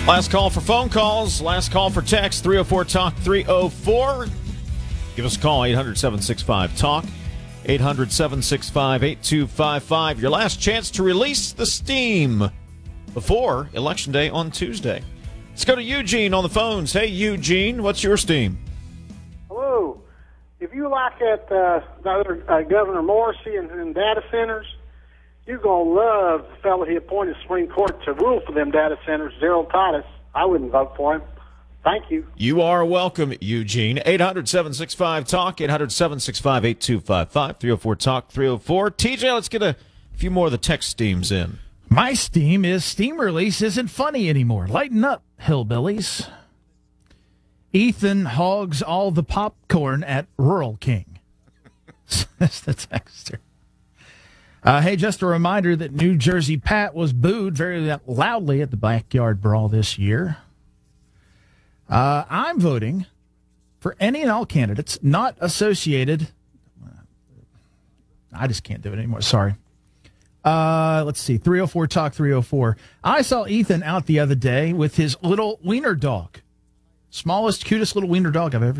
Last call for phone calls. Last call for text. 304-TALK 304. Give us a call, 800-765-TALK. 800-765-8255. Your last chance to release the steam before Election Day on Tuesday. Let's go to Eugene on the phones. Hey, Eugene, what's your steam? Hello. If you like that Governor Morrissey and data centers, you're going to love the fellow he appointed Supreme Court to rule for them data centers, Gerald Titus. I wouldn't vote for him. Thank you. You are welcome, Eugene. 800-765-TALK, 800-765-8255, 304-TALK 304. TJ, let's get a few more of the text steams in. My steam is steam release isn't funny anymore. Lighten up, hillbillies. Ethan hogs all the popcorn at Rural King. That's the texter. Hey, just a reminder that New Jersey Pat was booed very loudly at the Backyard Brawl this year. I'm voting for any and all candidates not associated. I just can't do it anymore. Sorry. Let's see. 304-TALK 304. I saw Ethan out the other day with his little wiener dog. Smallest, cutest little wiener dog I've ever